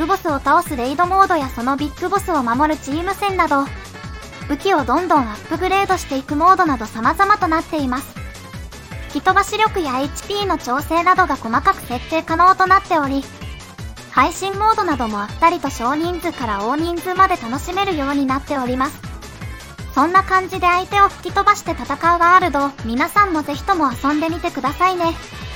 ボスを倒すレイドモードやそのビッグボスを守るチーム戦など、武器をどんどんアップグレードしていくモードなど様々となっています。吹き飛ばし力や HP の調整などが細かく設定可能となっており、配信モードなどもあったりと少人数から大人数まで楽しめるようになっております。そんな感じで相手を吹き飛ばして戦うワールド、皆さんもぜひとも遊んでみてくださいね。